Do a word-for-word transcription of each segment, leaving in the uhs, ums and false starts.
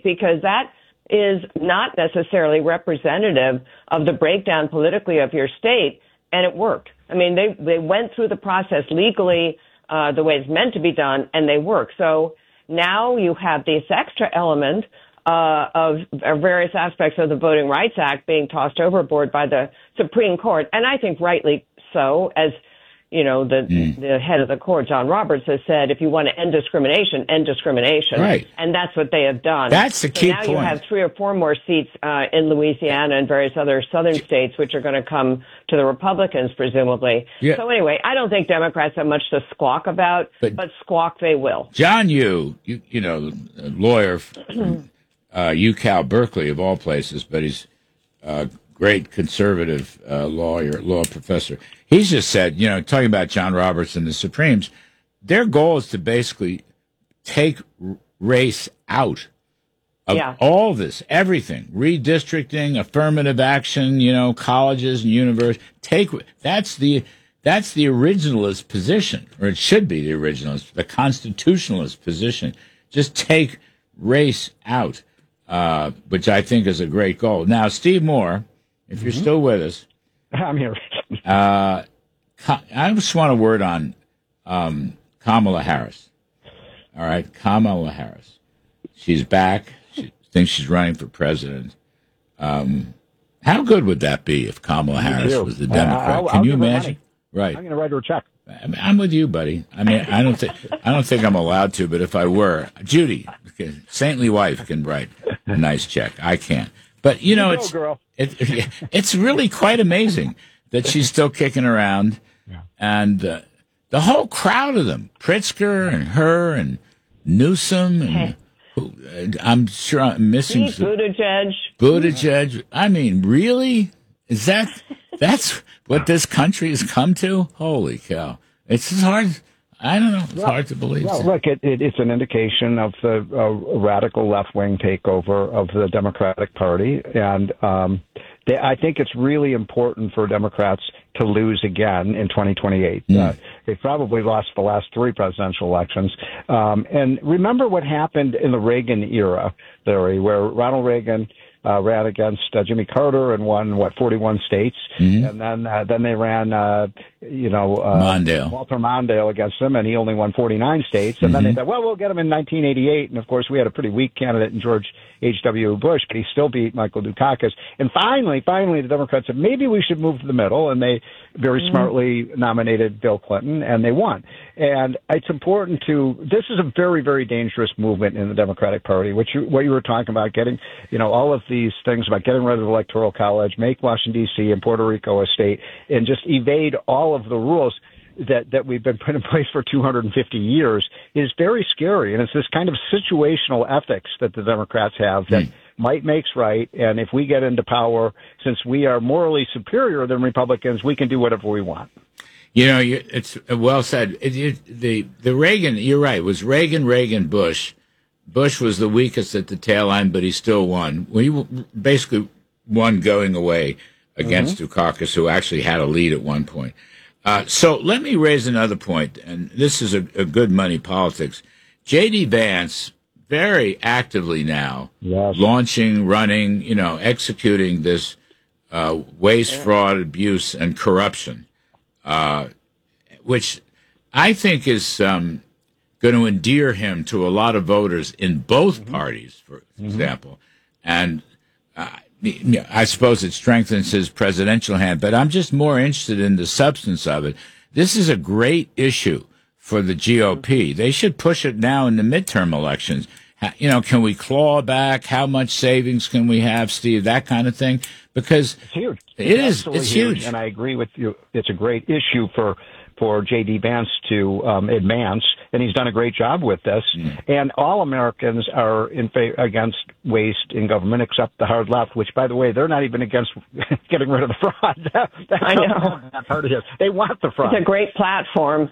take, because that is not necessarily representative of the breakdown politically of your state, and it worked. I mean, they, they went through the process legally uh, the way it's meant to be done, and they work. So now you have this extra element uh, of, of various aspects of the Voting Rights Act being tossed overboard by the Supreme Court, and I think rightly so, as you know, the mm. the head of the court, John Roberts, has said, if you want to end discrimination, end discrimination. Right. And that's what they have done. That's the key so now point. You have three or four more seats uh, in Louisiana and various other southern states, which are going to come to the Republicans, presumably. Yeah. So anyway, I don't think Democrats have much to squawk about, but, but squawk they will. John Yoo, you, you know, a lawyer from uh, UCal Berkeley, of all places, but he's a great conservative uh, lawyer, law professor. He's just said, you know, talking about John Roberts and the Supremes, their goal is to basically take race out of yeah. all this, everything, redistricting, affirmative action, you know, colleges and universities. Take that's the that's the originalist position, or it should be the originalist, the constitutionalist position. Just take race out, uh, which I think is a great goal. Now, Steve Moore, if mm-hmm. you're still with us. I'm here. uh, I just want a word on um, Kamala Harris. All right, Kamala Harris. She's back. She thinks she's running for president. Um, how good would that be if Kamala Harris was the Democrat? Uh, I'll, Can I'll you imagine? Right. I'm going to write her a check. I'm with you, buddy. I mean, I don't think I don't think I'm allowed to, but if I were, Judy, saintly wife, can write a nice check. I can't. But you know, you it's girl. It, it's really quite amazing that she's still kicking around, yeah. and uh, the whole crowd of them, Pritzker and her and Newsom, and who, I'm sure I'm missing some, Buttigieg. Buttigieg. I mean, really? Is that that's what this country has come to? Holy cow! It's just hard. I don't know. It's well, hard to believe. Well, look, it, it, it's an indication of the uh, radical left-wing takeover of the Democratic Party. And um, they, I think it's really important for Democrats to lose again in twenty twenty-eight. Mm. Uh, they probably lost the last three presidential elections. Um, and remember what happened in the Reagan era, Larry, where Ronald Reagan Uh, ran against uh, Jimmy Carter and won what forty-one states, mm-hmm. and then uh, then they ran uh, you know uh, Mondale. Walter Mondale against him, and he only won forty-nine states. And mm-hmm. then they said, well, we'll get him in nineteen eighty-eight, and of course we had a pretty weak candidate in George H W. Bush, but he still beat Michael Dukakis. And finally, finally, the Democrats said maybe we should move to the middle, and they very mm-hmm. smartly nominated Bill Clinton, and they won. And it's important to this is a very very dangerous movement in the Democratic Party, which you, what you were talking about, getting you know all of these things about getting rid of the Electoral College, make Washington, D C and Puerto Rico a state, and just evade all of the rules that, that we've been put in place for two hundred fifty years is very scary. And it's this kind of situational ethics that the Democrats have that mm. might makes right. And if we get into power, since we are morally superior than Republicans, we can do whatever we want. You know, it's well said. It, it, the, the Reagan, you're right, it was Reagan, Reagan, Bush. Bush was the weakest at the tail end, but he still won. We basically won going away against mm-hmm. Dukakis, who actually had a lead at one point. Uh, so let me raise another point, and this is a, a good money politics. J D. Vance, very actively now, yes. launching, running, you know, executing this uh, waste, yeah. fraud, abuse, and corruption, uh, which I think is um, going to endear him to a lot of voters in both mm-hmm. parties, for mm-hmm. example. And uh, I suppose it strengthens his presidential hand, but I'm just more interested in the substance of it. This is a great issue for the G O P. They should push it now in the midterm elections. You know, can we claw back? How much savings can we have, Steve? That kind of thing. Because it's huge. It it's is. It's huge. huge. And I agree with you. It's a great issue for for J D. Vance to um, advance, and he's done a great job with this. Mm. And all Americans are in fa- against waste in government, except the hard left, which, by the way, they're not even against getting rid of the fraud. that, that's I know. That part of it. They want the fraud. It's a great platform.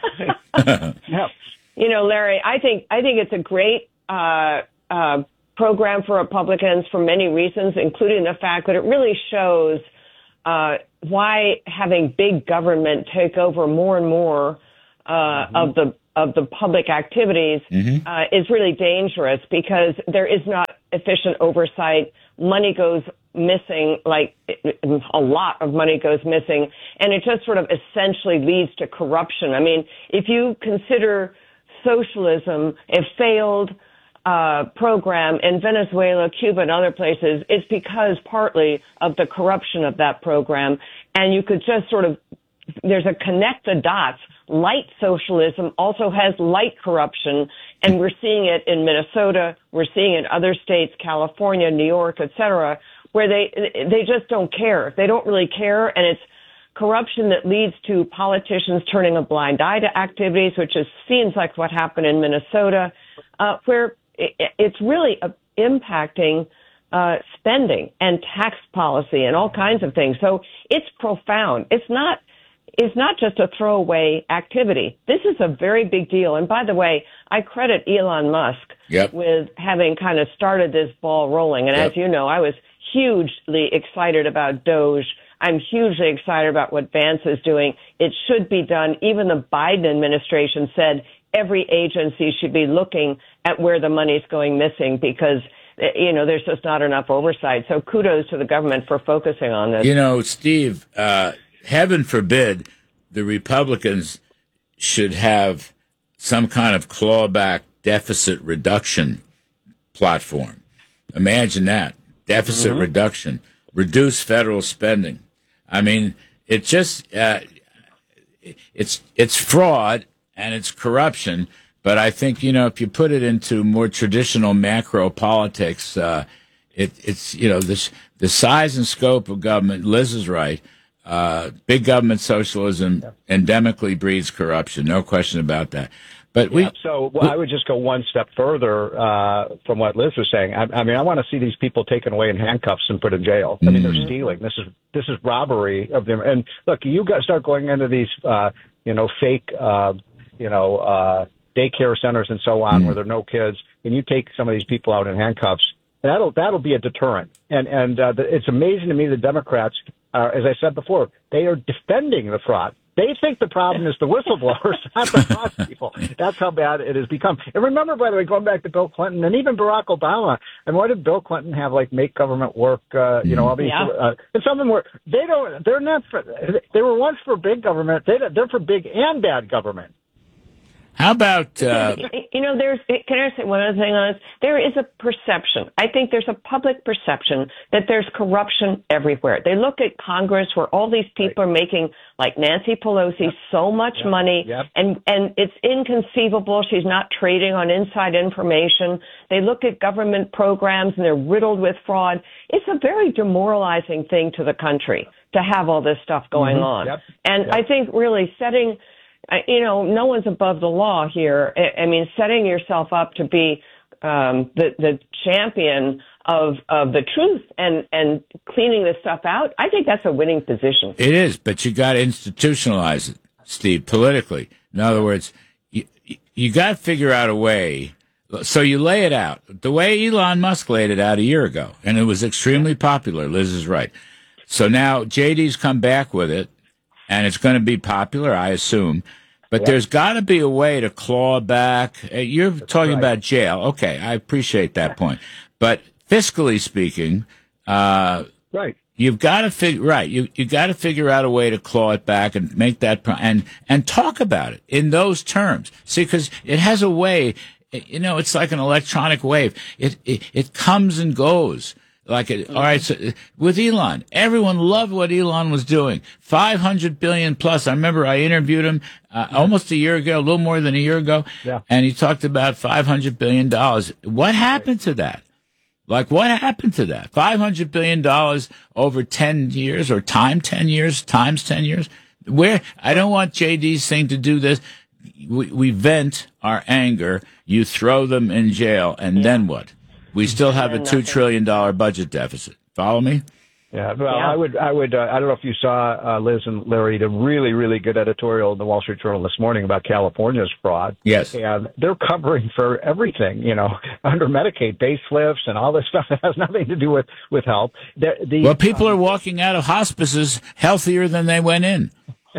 yeah. You know, Larry, I think I think it's a great uh, uh, program for Republicans for many reasons, including the fact that it really shows uh, why having big government take over more and more uh, mm-hmm. of the of the public activities mm-hmm. uh, is really dangerous, because there is not efficient oversight. Money goes missing, like a lot of money goes missing, and it just sort of essentially leads to corruption. I mean, if you consider socialism a failed uh, program in Venezuela, Cuba, and other places, it's because partly of the corruption of that program. And you could just sort of, there's a connect the dots. Light socialism also has light corruption, and we're seeing it in Minnesota, we're seeing it in other states, California, New York, et cetera, where they they just don't care. They don't really care, and it's corruption that leads to politicians turning a blind eye to activities, which is, seems like what happened in Minnesota, uh, where it, it's really uh, impacting uh, spending and tax policy and all kinds of things. So it's profound. It's not It's not just a throwaway activity. This is a very big deal. And by the way, I credit Elon Musk yep. with having kind of started this ball rolling. And yep. as you know, I was hugely excited about Doge. I'm hugely excited about what Vance is doing. It should be done. Even the Biden administration said every agency should be looking at where the money's going missing because, you know, there's just not enough oversight. So kudos to the government for focusing on this. You know, Steve, uh, heaven forbid the Republicans should have some kind of clawback deficit reduction platform. Imagine that. Deficit mm-hmm. reduction. Reduce federal spending. I mean, it just, uh, it's, it's fraud and it's corruption. But I think, you know, if you put it into more traditional macro politics, uh, it, it's, you know, this, the size and scope of government, Liz is right. Uh, big government socialism yeah. endemically breeds corruption. No question about that. But we, yeah, so well, I would just go one step further uh, from what Liz was saying. I, I mean, I want to see these people taken away in handcuffs and put in jail. I mean, mm-hmm. they're stealing. This is this is robbery of them. And look, you got to start going into these, uh, you know, fake, uh, you know, uh, daycare centers and so on, mm-hmm. where there are no kids, and you take some of these people out in handcuffs. That'll that'll be a deterrent. And and uh, the, it's amazing to me the Democrats, uh, as I said before, they are defending the fraud. They think the problem is the whistleblowers, not the fraud people. That's how bad it has become. And remember, by the way, going back to Bill Clinton and even Barack Obama, and what did Bill Clinton have, like, make government work, uh, you know, all these, yeah. uh, and some of them were, they don't, they're not for, they were once for big government, they, they're for big and bad government. How about, uh... you know, there's, can I say one other thing on this? There is a perception. I think there's a public perception that there's corruption everywhere. They look at Congress where all these people right. are making, like Nancy Pelosi, yep. so much yep. money, yep. and, and it's inconceivable. She's not trading on inside information. They look at government programs and they're riddled with fraud. It's a very demoralizing thing to the country to have all this stuff going mm-hmm. on. Yep. And yep. I think really setting... You know, no one's above the law here. I mean, setting yourself up to be um, the the champion of of the truth and and cleaning this stuff out, I think that's a winning position. It is, but you got to institutionalize it, Steve, politically. In other words, you you got to figure out a way. So you lay it out the way Elon Musk laid it out a year ago, and it was extremely popular. Liz is right. So now J D's come back with it. And it's going to be popular, I assume. But yep. there's got to be a way to claw back. You're That's talking right. about jail. Okay, I appreciate that point. But fiscally speaking, uh, right, you've got to figure right. You you got to figure out a way to claw it back and make that pro- and and talk about it in those terms. See, because it has a way. You know, it's like an electronic wave. It it, it comes and goes. Like, it, all right, so with Elon, everyone loved what Elon was doing. five hundred billion plus. I remember I interviewed him uh, yeah. almost a year ago, a little more than a year ago. Yeah. And he talked about five hundred billion dollars. What happened to that? Like, what happened to that? five hundred billion dollars over ten years or time ten years, times ten years. Where, I don't want J D's thing to do this. We, we vent our anger. You throw them in jail. And yeah. then what? We still have a two trillion dollar budget deficit. Follow me? Yeah, well, yeah. I would, I would, uh, I don't know if you saw uh, Liz and Larry, the really, really good editorial in the Wall Street Journal this morning about California's fraud. Yes, and they're covering for everything, you know, under Medicaid, base lifts, and all this stuff that has nothing to do with with health. The, the, well, people uh, are walking out of hospices healthier than they went in.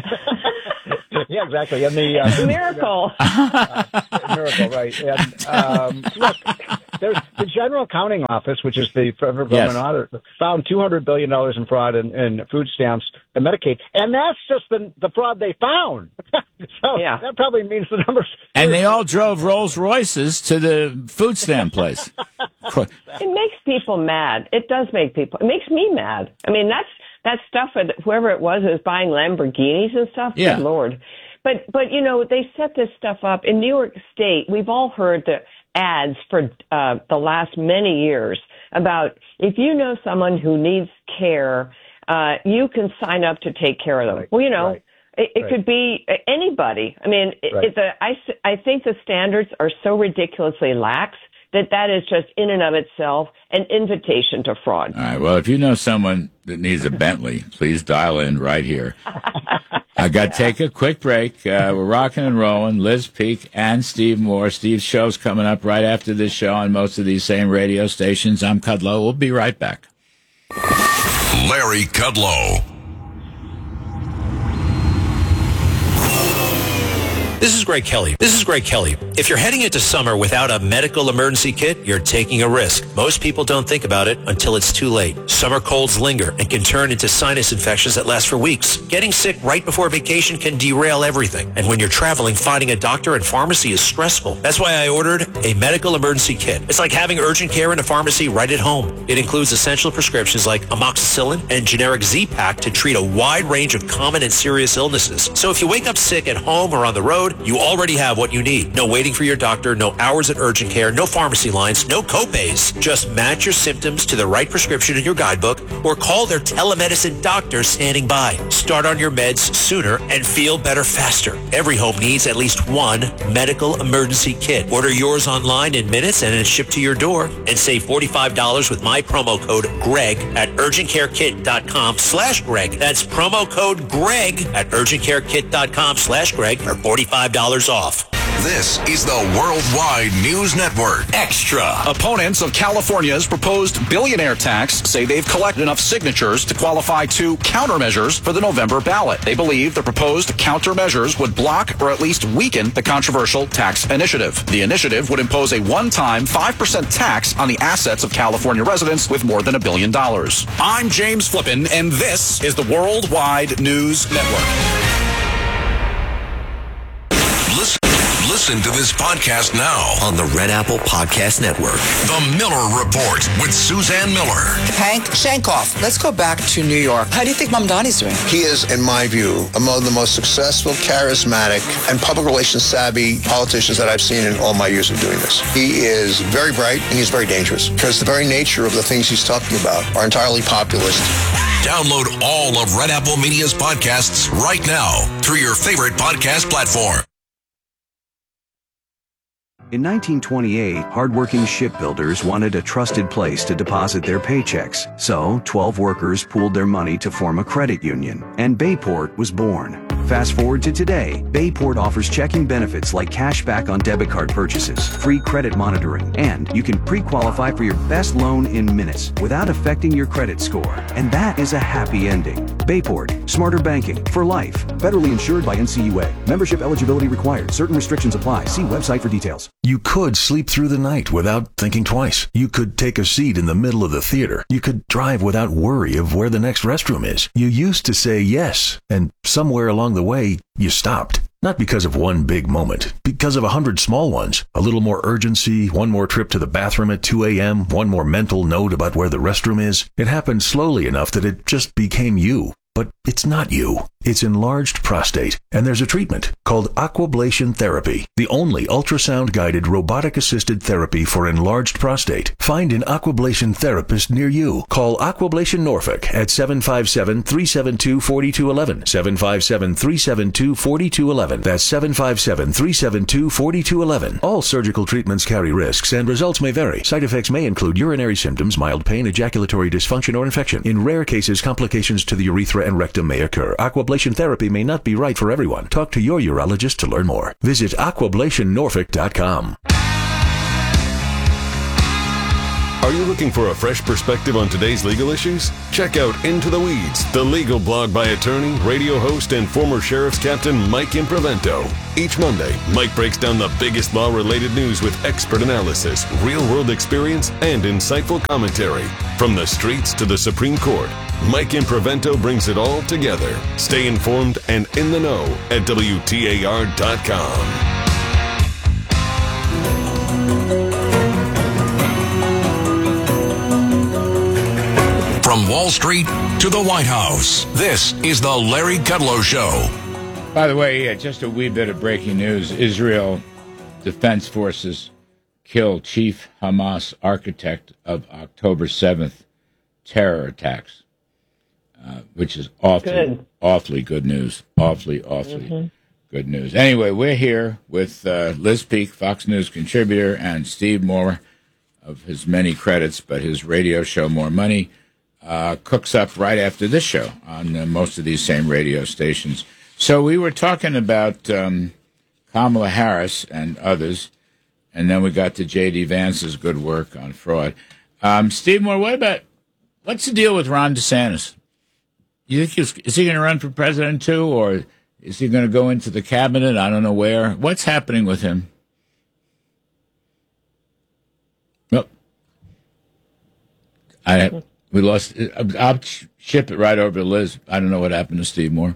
Yeah, exactly. And the uh, miracle, uh, miracle, right? And um, look. There's the General Accounting Office, which is the federal government Yes. auditor, found two hundred billion dollars in fraud in, in food stamps and Medicaid. And that's just the, the fraud they found. So Yeah. that probably means the numbers. And they all drove Rolls Royces to the food stamp place. It makes people mad. It does make people. It makes me mad. I mean, that's that stuff. that Whoever it was is buying Lamborghinis and stuff. Yeah. Good Lord. But but you know, they set this stuff up in New York State. We've all heard the ads for uh, the last many years about if you know someone who needs care, uh, you can sign up to take care of them. Right. Well, you know. Right. It, it Right. could be anybody. I mean, it, Right. it, the, I, s- I think the standards are so ridiculously lax that that is just in and of itself an invitation to fraud. All right. Well, if you know someone that needs a Bentley, please dial in right here. I got to take a quick break. Uh, we're rocking and rolling. Liz Peek and Steve Moore. Steve's show's coming up right after this show on most of these same radio stations. I'm Kudlow. We'll be right back. Larry Kudlow. This is Greg Kelly. This is Greg Kelly. If you're heading into summer without a medical emergency kit, you're taking a risk. Most people don't think about it until it's too late. Summer colds linger and can turn into sinus infections that last for weeks. Getting sick right before vacation can derail everything. And when you're traveling, finding a doctor and pharmacy is stressful. That's why I ordered a medical emergency kit. It's like having urgent care in a pharmacy right at home. It includes essential prescriptions like amoxicillin and generic Z-Pak to treat a wide range of common and serious illnesses. So if you wake up sick at home or on the road, you already have what you need. No waiting for your doctor, no hours at urgent care, no pharmacy lines, no copays. Just match your symptoms to the right prescription in your guidebook or call their telemedicine doctor standing by. Start on your meds sooner and feel better faster. Every home needs at least one medical emergency kit. Order yours online in minutes and it's shipped to your door. And save forty-five dollars with my promo code GREG at urgentcarekit.com slash Greg. That's promo code GREG at urgentcarekit.com slash Greg for forty-five dollars off. This is the Worldwide News Network. Extra. Opponents of California's proposed billionaire tax say they've collected enough signatures to qualify two countermeasures for the November ballot. They believe the proposed countermeasures would block or at least weaken the controversial tax initiative. The initiative would impose a one-time five percent tax on the assets of California residents with more than a billion dollars. I'm James Flippin, and this is the Worldwide News Network. Listen, listen to this podcast now On the Red Apple Podcast Network. The Miller Report with Suzanne Miller. Hank Shankoff, let's go back to New York. How do you think Mamdani's doing? He is, in my view, among the most successful, charismatic, and public relations savvy politicians that I've seen in all my years of doing this. He is very bright and he's very dangerous because the very nature of the things he's talking about are entirely populist. Download all of Red Apple Media's podcasts right now through your favorite podcast platform. In nineteen twenty-eight, hardworking shipbuilders wanted a trusted place to deposit their paychecks. So, twelve workers pooled their money to form a credit union, and Bayport was born. Fast forward to today, Bayport offers checking benefits like cash back on debit card purchases, free credit monitoring, and you can pre-qualify for your best loan in minutes without affecting your credit score. And that is a happy ending. Bayport, smarter banking for life. Federally insured by N C U A. Membership eligibility required. Certain restrictions apply. See website for details. You could sleep through the night without thinking twice. You could take a seat in the middle of the theater. You could drive without worry of where the next restroom is. You used to say yes, and somewhere along the way, you stopped. Not because of one big moment, because of a hundred small ones. A little more urgency, one more trip to the bathroom at two a.m., one more mental note about where the restroom is. It happened slowly enough that it just became you. But it's not you. It's enlarged prostate, and there's a treatment called Aquablation Therapy, the only ultrasound-guided robotic-assisted therapy for enlarged prostate. Find an Aquablation therapist near you. Call Aquablation Norfolk at seven five seven, three seven two, four two one one, seven five seven, three seven two, four two one one. That's seven five seven, three seven two, four two one one. All surgical treatments carry risks, and results may vary. Side effects may include urinary symptoms, mild pain, ejaculatory dysfunction, or infection. In rare cases, complications to the urethra and rectum may occur. Aquablation therapy may not be right for everyone. Talk to your urologist to learn more. Visit aquablation norfolk dot com. Are you looking for a fresh perspective on today's legal issues? Check out Into the Weeds, the legal blog by attorney, radio host, and former sheriff's captain Mike Improvento. Each Monday, Mike breaks down the biggest law-related news with expert analysis, real-world experience, and insightful commentary. From the streets to the Supreme Court, Mike Improvento brings it all together. Stay informed and in the know at W T A R dot com. From Wall Street to the White House, this is the Larry Kudlow Show. By the way, yeah, just a wee bit of breaking news. Israel Defense Forces killed chief Hamas architect of October seventh terror attacks, uh, which is awfully, good. awfully good news. Awfully, awfully mm-hmm. good news. Anyway, we're here with uh, Liz Peek, Fox News contributor, and Steve Moore, of his many credits, but his radio show, More Money, Uh, cooks up right after this show on uh, most of these same radio stations. So we were talking about um, Kamala Harris and others, and then we got to J D. Vance's good work on fraud. Um, Steve Moore, what about, what's the deal with Ron DeSantis? You think he's, is he going to run for president too, or is he going to go into the cabinet? I don't know where. What's happening with him? Well, I... We lost. I'll ship it right over to Liz. I don't know what happened to Steve Moore.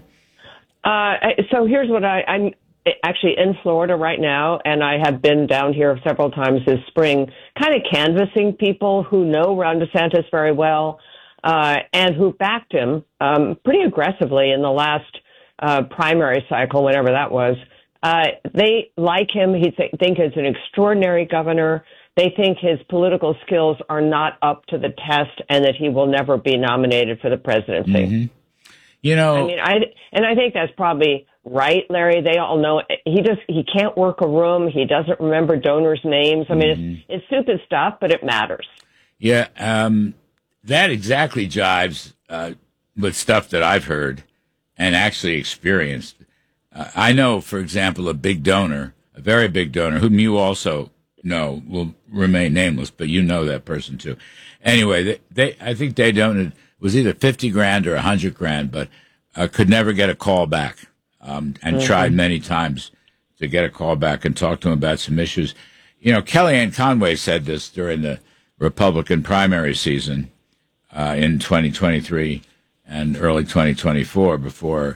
Uh, so here's what I, I'm actually in Florida right now, and I have been down here several times this spring, kind of canvassing people who know Ron DeSantis very well uh, and who backed him um, pretty aggressively in the last uh, primary cycle, whenever that was. Uh, they like him. He th- think he's an extraordinary governor. They think his political skills are not up to the test and that he will never be nominated for the presidency. Mm-hmm. You know, I mean, I, and I think that's probably right, Larry. They all know he just, he can't work a room. He doesn't remember donors' names. I mean, mm-hmm. it's, it's stupid stuff, but it matters. Yeah. Um, that exactly jives uh, with stuff that I've heard and actually experienced. Uh, I know, for example, a big donor, a very big donor, whom you also know will remain nameless, but you know that person too. Anyway, they, they I think they donated, it was either fifty grand or a hundred grand, but uh, could never get a call back, um, and mm-hmm. tried many times to get a call back and talk to him about some issues. You know, Kellyanne Conway said this during the Republican primary season uh, in twenty twenty-three and early twenty twenty-four before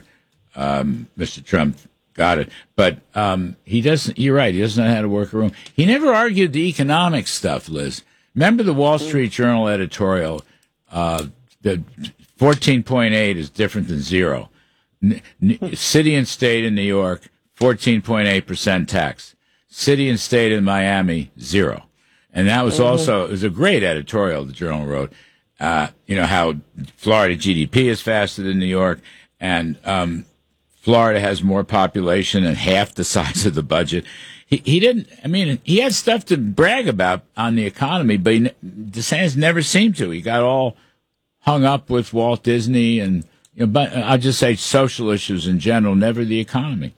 um, Mister Trump got it. But um, he doesn't, you're right, he doesn't know how to work a room. He never argued the economic stuff, Liz. Remember the Wall Street Journal editorial, uh, the fourteen point eight is different than zero. N- n- city and state in New York, fourteen point eight percent tax. City and state in Miami, zero. And that was also, it was a great editorial the Journal wrote. Uh, you know, how Florida G D P is faster than New York, and um, Florida has more population and half the size of the budget. He, he didn't, I mean, he had stuff to brag about on the economy, but he, DeSantis never seemed to. He got all hung up with Walt Disney and, you know, but I'll just say social issues in general, never the economy.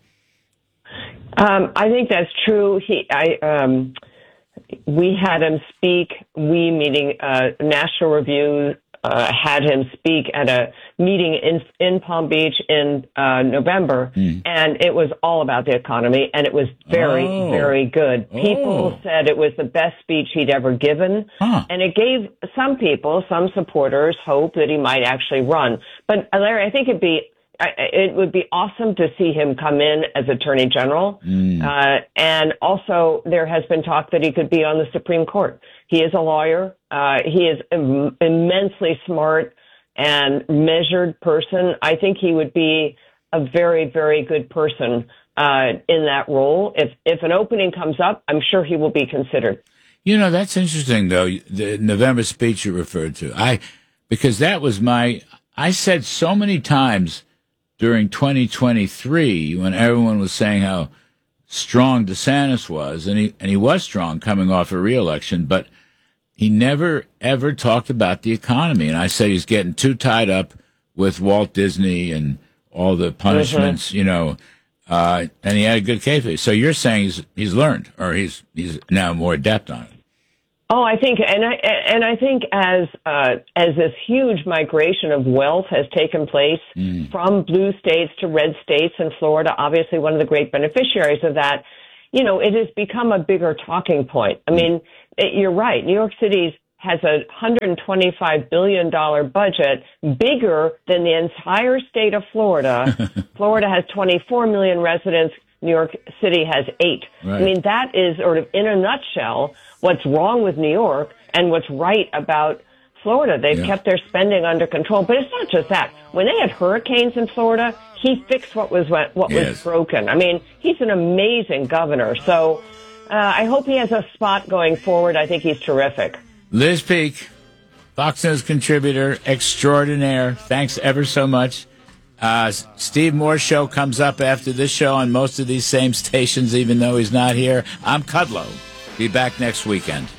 Um, I think that's true. He, I, um, we had him speak, we meeting, uh, National Review, Uh, had him speak at a meeting in in Palm Beach in uh, November, mm. and it was all about the economy, and it was very, oh. very good. People oh. said it was the best speech he'd ever given, huh. and it gave some people, some supporters, hope that he might actually run. But Larry, I think it'd be it would be awesome to see him come in as Attorney General, mm. uh, and also there has been talk that he could be on the Supreme Court. He is a lawyer. Uh, he is Im- immensely smart and measured person. I think he would be a very, very good person uh, in that role. If if an opening comes up, I'm sure he will be considered. You know, that's interesting, though, the November speech you referred to. I because that was my, I said so many times during twenty twenty-three when everyone was saying how strong DeSantis was, and he and he was strong coming off a re-election, but he never, ever talked about the economy. And I said he's getting too tied up with Walt Disney and all the punishments, mm-hmm. you know, uh, and he had a good case. So you're saying he's he's learned, or he's he's now more adept on it. Oh, I think, and I and I think as uh, as this huge migration of wealth has taken place mm. from blue states to red states, and Florida, obviously one of the great beneficiaries of that, you know, it has become a bigger talking point. I mean, it, you're right. New York City's has a one hundred twenty-five billion dollars budget, bigger than the entire state of Florida. Florida has twenty-four million residents. New York City has eight. Right. I mean, that is sort of, in a nutshell, what's wrong with New York and what's right about Florida. They've yeah. kept their spending under control. But it's not just that. When they had hurricanes in Florida, he fixed what was what yes. was broken. I mean, he's an amazing governor. So uh, I hope he has a spot going forward. I think he's terrific. Liz Peek, Fox News contributor extraordinaire. Thanks ever so much. Uh, Steve Moore's show comes up after this show on most of these same stations, even though he's not here. I'm Kudlow. Be back next weekend.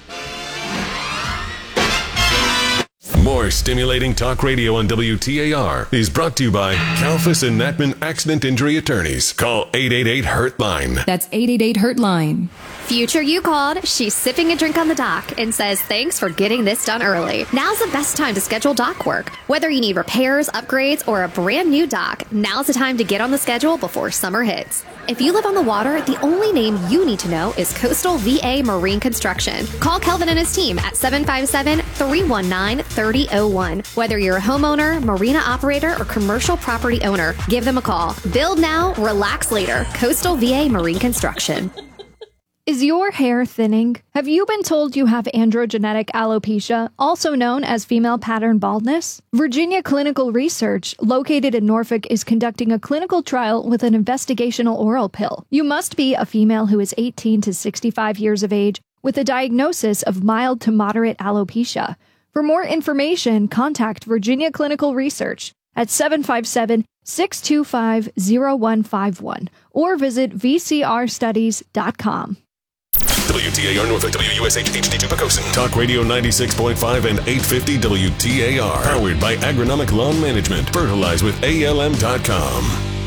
More stimulating talk radio on W T A R is brought to you by Kalfas and Natman Accident Injury Attorneys. Call eight eight eight hurt line. That's eight eight eight hurt line. Future you called. She's sipping a drink on the dock and says thanks for getting this done early. Now's the best time to schedule dock work. Whether you need repairs, upgrades, or a brand new dock, now's the time to get on the schedule before summer hits. If you live on the water, the only name you need to know is Coastal V A Marine Construction. Call Kelvin and his team at seven five seven, three one nine, three oh one. Whether you're a homeowner, marina operator, or commercial property owner, give them a call. Build now, relax later. Coastal V A Marine Construction. Is your hair thinning? Have you been told you have androgenetic alopecia, also known as female pattern baldness? Virginia Clinical Research, located in Norfolk, is conducting a clinical trial with an investigational oral pill. You must be a female who is eighteen to sixty-five years of age with a diagnosis of mild to moderate alopecia. For more information, contact Virginia Clinical Research at seven five seven, six two five, zero one five one or visit v c r studies dot com. W T A R Norfolk, W U S H H D two Pocosin. Talk Radio ninety-six point five and eight fifty W T A R. Powered by Agronomic Lawn Management. Fertilize with A L M dot com.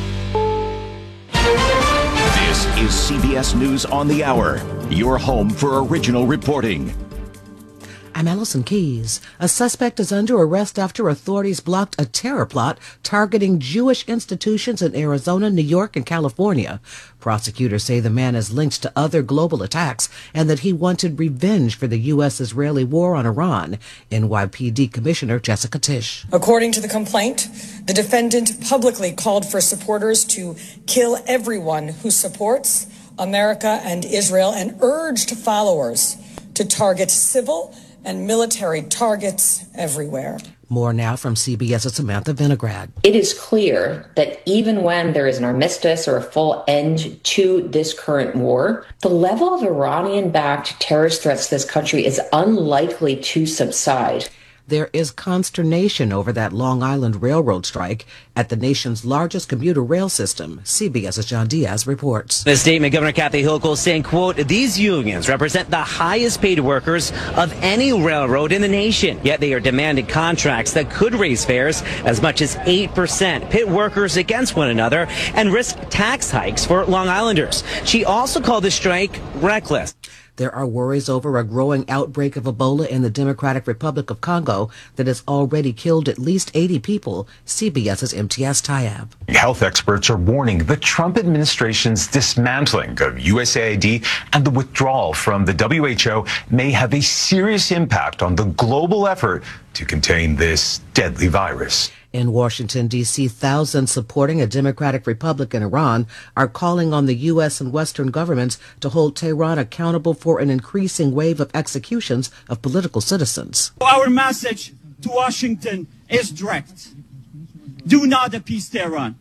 This is C B S News on the Hour. Your home for original reporting. I'm Allison Keyes. A suspect is under arrest after authorities blocked a terror plot targeting Jewish institutions in Arizona, New York, and California. Prosecutors say the man is linked to other global attacks and that he wanted revenge for the U S-Israeli war on Iran. N Y P D Commissioner Jessica Tisch. According to the complaint, the defendant publicly called for supporters to kill everyone who supports America and Israel and urged followers to target civil and military targets everywhere. More now from CBS's Samantha Vinograd. It is clear that even when there is an armistice or a full end to this current war, the level of Iranian-backed terrorist threats to this country is unlikely to subside. There is consternation over that Long Island Railroad strike at the nation's largest commuter rail system. CBS's John Diaz reports. The statement, Governor Kathy Hochul saying, quote, these unions represent the highest paid workers of any railroad in the nation. Yet they are demanding contracts that could raise fares as much as eight percent, pit workers against one another, and risk tax hikes for Long Islanders. She also called the strike reckless. There are worries over a growing outbreak of Ebola in the Democratic Republic of Congo that has already killed at least eighty people. CBS's M T S Tayab. Health experts are warning the Trump administration's dismantling of U S A I D and the withdrawal from the W H O may have a serious impact on the global effort to contain this deadly virus. In Washington, D C, thousands supporting a democratic republic in Iran are calling on the U S and Western governments to hold Tehran accountable for an increasing wave of executions of political citizens. Our message to Washington is direct. Do not appease Tehran.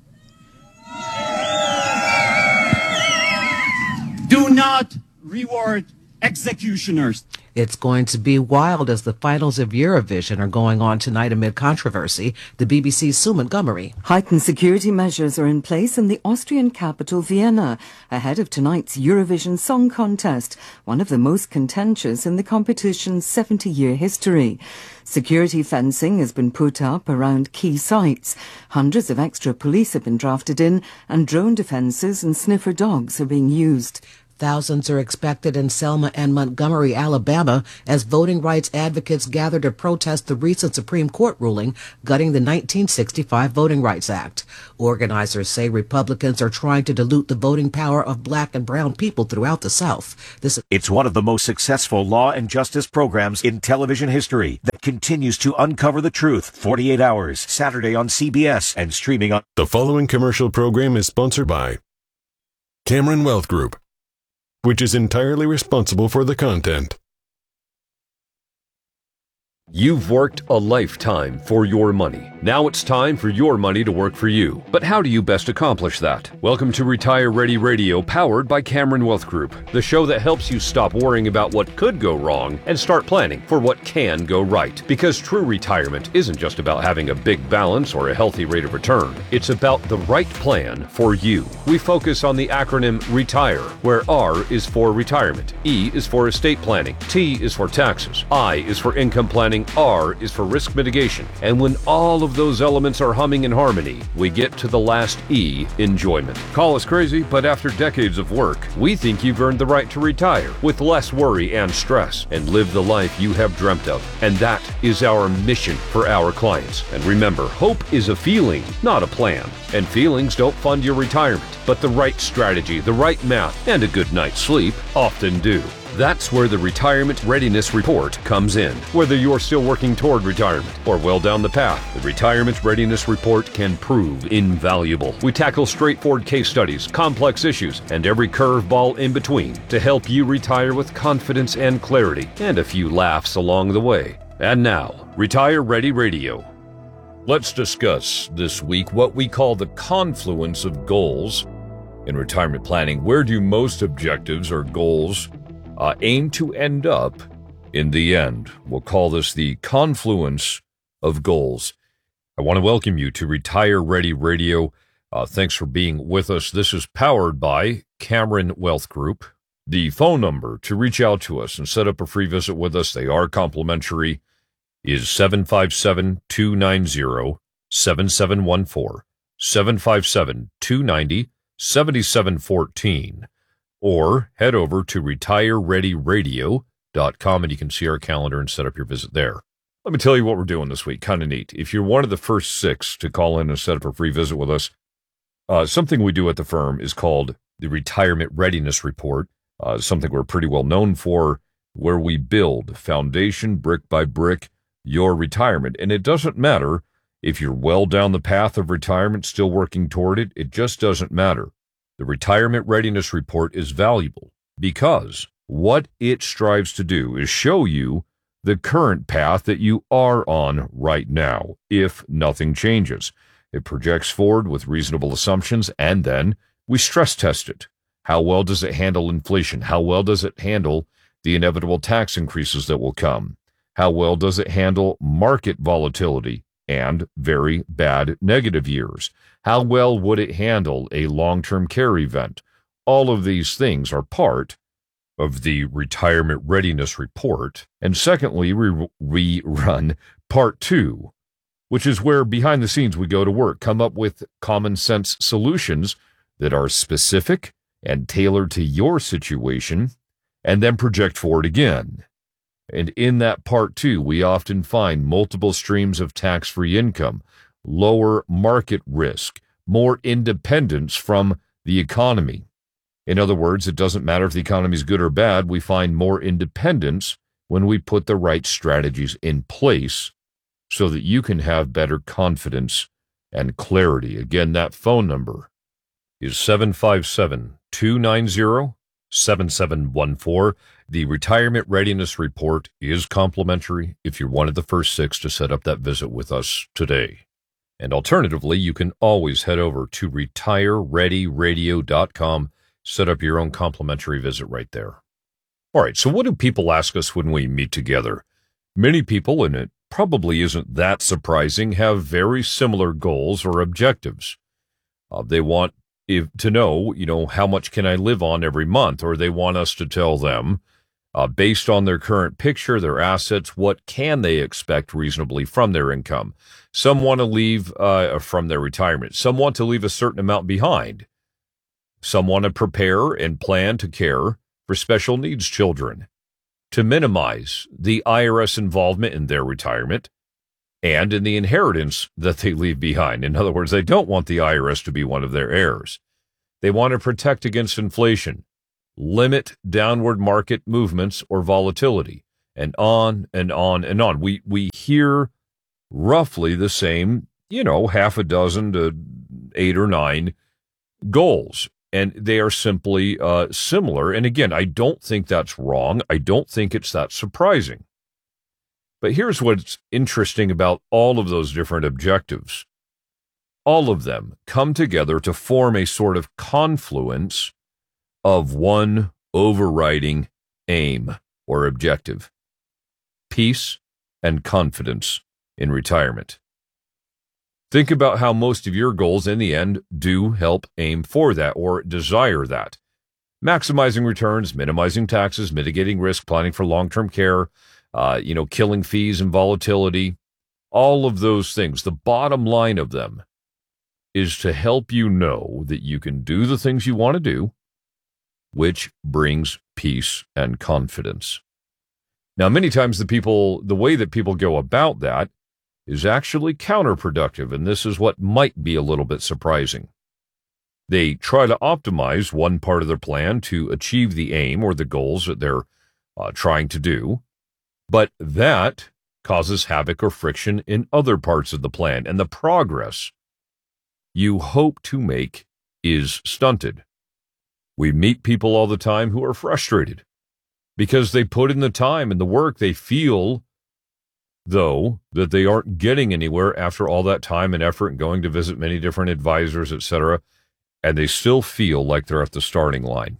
Do not reward executioners. It's going to be wild as the finals of Eurovision are going on tonight amid controversy. The B B C's Sue Montgomery. Heightened security measures are in place in the Austrian capital Vienna ahead of tonight's Eurovision Song Contest, one of the most contentious in the competition's seventy-year history. Security fencing has been put up around key sites. Hundreds of extra police have been drafted in, and drone defences and sniffer dogs are being used. Thousands are expected in Selma and Montgomery, Alabama, as voting rights advocates gather to protest the recent Supreme Court ruling gutting the nineteen sixty-five Voting Rights Act. Organizers say Republicans are trying to dilute the voting power of black and brown people throughout the South. This It's one of the most successful law and justice programs in television history that continues to uncover the truth. forty-eight hours, Saturday on C B S and streaming on... The following commercial program is sponsored by Cameron Wealth Group, which is entirely responsible for the content. You've worked a lifetime for your money. Now it's time for your money to work for you. But how do you best accomplish that? Welcome to Retire Ready Radio, powered by Cameron Wealth Group, the show that helps you stop worrying about what could go wrong and start planning for what can go right. Because true retirement isn't just about having a big balance or a healthy rate of return. It's about the right plan for you. We focus on the acronym RETIRE, where R is for retirement, E is for estate planning, T is for taxes, I is for income planning, R is for risk mitigation. And when all of those elements are humming in harmony, we get to the last E, enjoyment. Call us crazy, but after decades of work, we think you've earned the right to retire with less worry and stress and live the life you have dreamt of. And that is our mission for our clients. And remember, hope is a feeling, not a plan. And feelings don't fund your retirement, but the right strategy, the right math, and a good night's sleep often do. That's where the Retirement Readiness Report comes in. Whether you're still working toward retirement or well down the path, the Retirement Readiness Report can prove invaluable. We tackle straightforward case studies, complex issues, and every curveball in between to help you retire with confidence and clarity, and a few laughs along the way. And now, Retire Ready Radio. Let's discuss this week what we call the confluence of goals in retirement planning. Where do most objectives or goals Uh, aim to end up in the end? We'll call this the confluence of goals. I want to welcome you to Retire Ready Radio. Uh, thanks for being with us. This is powered by Cameron Wealth Group. The phone number to reach out to us and set up a free visit with us, they are complimentary, is seven five seven, two nine zero, seven seven one four, seven five seven, two nine zero, seven seven one four. Or head over to retire ready radio dot com and you can see our calendar and set up your visit there. Let me tell you what we're doing this week. Kind of neat. If you're one of the first six to call in and set up a free visit with us, uh, something we do at the firm is called the Retirement Readiness Report, uh, something we're pretty well known for, where we build foundation brick by brick your retirement. And it doesn't matter if you're well down the path of retirement, still working toward it. It just doesn't matter. The Retirement Readiness Report is valuable because what it strives to do is show you the current path that you are on right now, if nothing changes. It projects forward with reasonable assumptions, and then we stress test it. How well does it handle inflation? How well does it handle the inevitable tax increases that will come? How well does it handle market volatility and very bad negative years? How well would it handle a long-term care event? All of these things are part of the Retirement Readiness Report. And secondly, we, we run part two, which is where behind the scenes we go to work, come up with common sense solutions that are specific and tailored to your situation, and then project forward again. And in that part two, we often find multiple streams of tax-free income, lower market risk, more independence from the economy. In other words, it doesn't matter if the economy is good or bad, we find more independence when we put the right strategies in place so that you can have better confidence and clarity. Again, that phone number is seven five seven, two nine zero, seven seven one four. The Retirement Readiness Report is complimentary if you're one of the first six to set up that visit with us today. And alternatively, you can always head over to retire ready radio dot com, set up your own complimentary visit right there. All right, so what do people ask us when we meet together? Many people, and it probably isn't that surprising, have very similar goals or objectives. Uh, they want if, to know, you know, how much can I live on every month, or they want us to tell them, uh, based on their current picture, their assets, what can they expect reasonably from their income. Some want to leave uh, from their retirement. Some want to leave a certain amount behind. Some want to prepare and plan to care for special needs children to minimize the I R S involvement in their retirement and in the inheritance that they leave behind. In other words, they don't want the I R S to be one of their heirs. They want to protect against inflation, limit downward market movements or volatility, and on and on and on. We we hear roughly the same, you know, half a dozen to eight or nine goals, and they are simply uh, similar. And again, I don't think that's wrong. I don't think it's that surprising. But here's what's interesting about all of those different objectives. All of them come together to form a sort of confluence of one overriding aim or objective: peace and confidence in retirement. Think about how most of your goals in the end do help aim for that or desire that. Maximizing returns, minimizing taxes, mitigating risk, planning for long-term care, uh, you know, killing fees and volatility, all of those things. The bottom line of them is to help you know that you can do the things you want to do, which brings peace and confidence. Now, many times the people, the way that people go about that is actually counterproductive, and this is what might be a little bit surprising. They try to optimize one part of their plan to achieve the aim or the goals that they're uh, trying to do, but that causes havoc or friction in other parts of the plan, and the progress you hope to make is stunted. We meet people all the time who are frustrated because they put in the time and the work. They feel, though, that they aren't getting anywhere after all that time and effort and going to visit many different advisors, et cetera, and they still feel like they're at the starting line.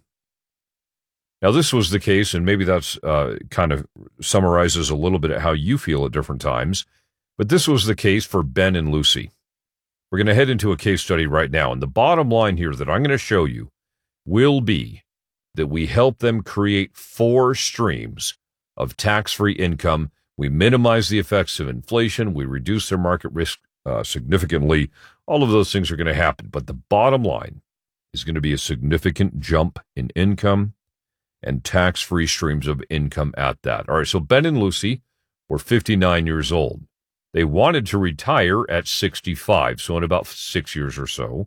Now, this was the case, and maybe that's uh, kind of summarizes a little bit at how you feel at different times, but this was the case for Ben and Lucy. We're going to head into a case study right now, and the bottom line here that I'm going to show you will be that we help them create four streams of tax-free income. We minimize the effects of inflation. We reduce their market risk uh, significantly. All of those things are going to happen, but the bottom line is going to be a significant jump in income and tax-free streams of income at that. All right, so Ben and Lucy were fifty-nine years old. They wanted to retire at sixty-five, so in about six years or so.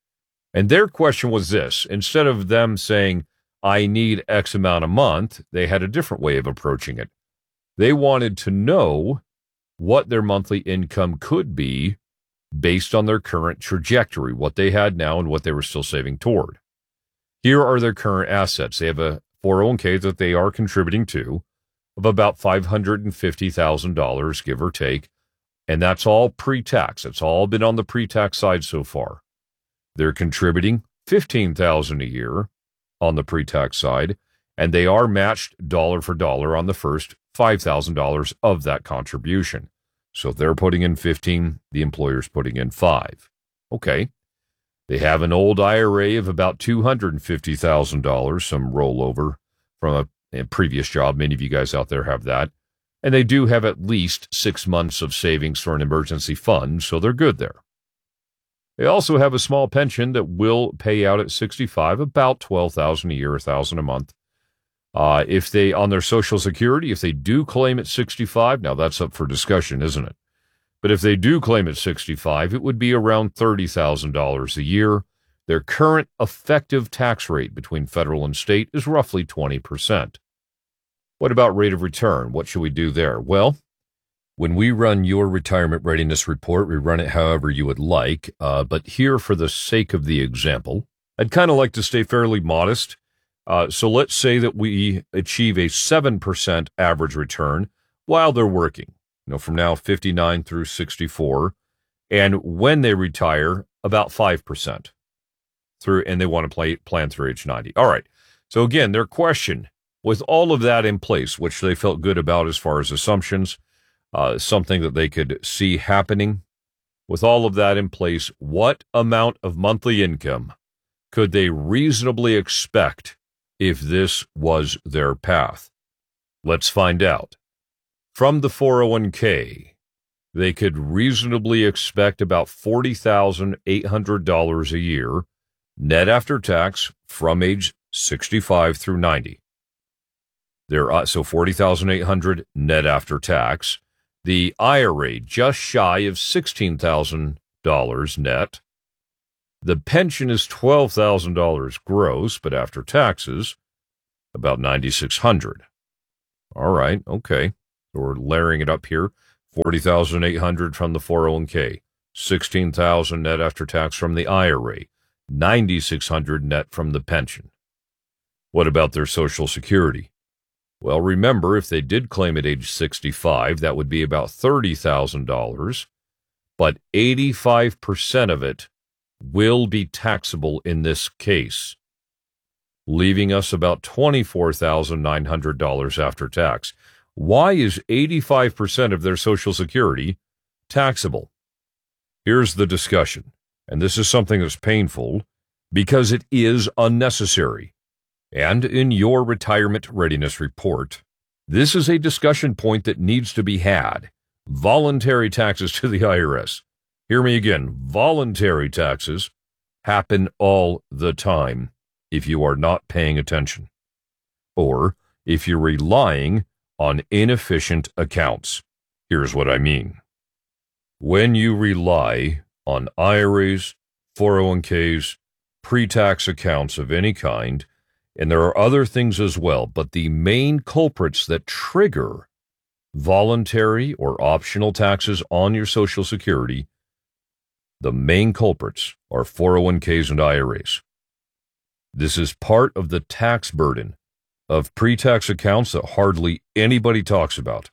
And their question was this: instead of them saying, I need X amount a month, they had a different way of approaching it. They wanted to know what their monthly income could be based on their current trajectory, what they had now and what they were still saving toward. Here are their current assets. They have a four oh one k that they are contributing to of about five hundred fifty thousand dollars, give or take. And that's all pre-tax. It's all been on the pre-tax side so far. They're contributing fifteen thousand dollars a year on the pre-tax side, and they are matched dollar for dollar on the first five thousand dollars of that contribution. So if they're putting in fifteen, the employer's putting in five. Okay. They have an old I R A of about two hundred fifty thousand dollars, some rollover from a, a previous job. Many of you guys out there have that. And they do have at least six months of savings for an emergency fund, so they're good there. They also have a small pension that will pay out at sixty-five, about twelve thousand dollars a year, one thousand dollars a month. Uh, if they, on their Social Security, if they do claim at sixty-five, now that's up for discussion, isn't it? But if they do claim at sixty-five, it would be around thirty thousand dollars a year. Their current effective tax rate between federal and state is roughly twenty percent. What about rate of return? What should we do there? Well, when we run your retirement readiness report, we run it however you would like. Uh, but here, for the sake of the example, I'd kind of like to stay fairly modest. Uh, so let's say that we achieve a seven percent average return while they're working, you know, from now fifty-nine through sixty-four. And when they retire, about five percent through, and they want to play, plan through age ninety. All right. So again, their question, with all of that in place, which they felt good about as far as assumptions, uh, something that they could see happening, with all of that in place, what amount of monthly income could they reasonably expect if this was their path? Let's find out. From the four oh one k, they could reasonably expect about forty thousand eight hundred dollars a year net after tax from age sixty-five through ninety. There, uh, so forty thousand eight hundred dollars net after tax. The I R A just shy of sixteen thousand dollars net. The pension is twelve thousand dollars gross, but after taxes, about nine thousand six hundred dollars. All right, okay. So we're layering it up here. forty thousand eight hundred dollars from the four oh one k, sixteen thousand dollars net after tax from the I R A, nine thousand six hundred dollars net from the pension. What about their Social Security? Well, remember, if they did claim at age sixty-five, that would be about thirty thousand dollars, but eighty-five percent of it will be taxable in this case, leaving us about twenty-four thousand nine hundred dollars after tax. Why is eighty-five percent of their Social Security taxable? Here's the discussion, and this is something that's painful because it is unnecessary. And in your retirement readiness report, this is a discussion point that needs to be had. Voluntary taxes to the I R S. Hear me again. Voluntary taxes happen all the time if you are not paying attention, or if you're relying on inefficient accounts. Here's what I mean. When you rely on I R As, four oh one k's, pre-tax accounts of any kind, and there are other things as well, but the main culprits that trigger voluntary or optional taxes on your Social Security, the main culprits are four oh one k's and I R As. This is part of the tax burden of pre-tax accounts that hardly anybody talks about.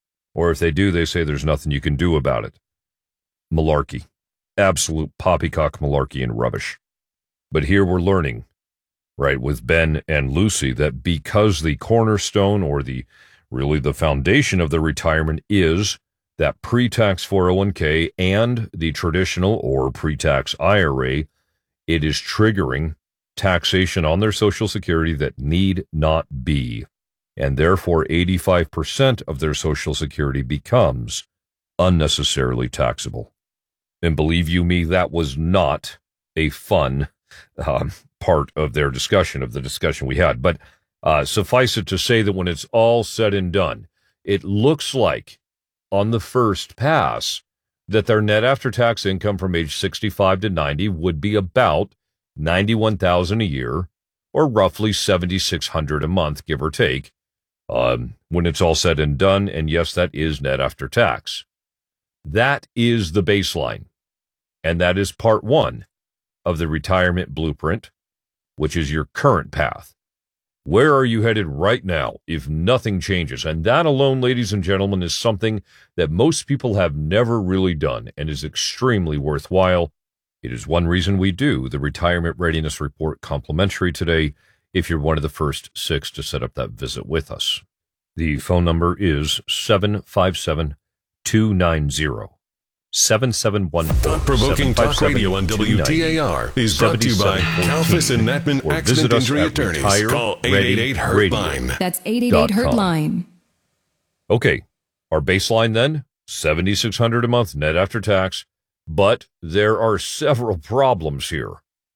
Or if they do, they say there's nothing you can do about it. Malarkey. Absolute poppycock malarkey and rubbish. But here we're learning, right, with Ben and Lucy, that because the cornerstone or the really the foundation of the retirement is that pre-tax four oh one k and the traditional or pre-tax I R A, it is triggering taxation on their Social Security that need not be, and therefore eighty-five percent of their Social Security becomes unnecessarily taxable. And believe you me, that was not a fun um, part of their discussion, of the discussion we had. But uh, suffice it to say that when it's all said and done, it looks like on the first pass that their net after-tax income from age sixty-five to ninety would be about ninety-one thousand dollars a year, or roughly seven thousand six hundred dollars a month, give or take, um, when it's all said and done. And yes, that is net after tax. That is the baseline, and that is part one of the retirement blueprint, which is your current path. Where are you headed right now if nothing changes? And that alone, ladies and gentlemen, is something that most people have never really done and is extremely worthwhile. It is one reason we do the Retirement Readiness Report complimentary today if you're one of the first six to set up that visit with us. The phone number is seven five seven, two nine zero, seven seven one four. Thought-provoking talk radio on W T A R is brought to you by Kalfas and Natman Accident Injury Attorneys. Call eight eight eight, HURT-LINE. That's eight eight eight, HURT-LINE. Okay, our baseline then, seven thousand six hundred dollars a month net after tax, but there are several problems here.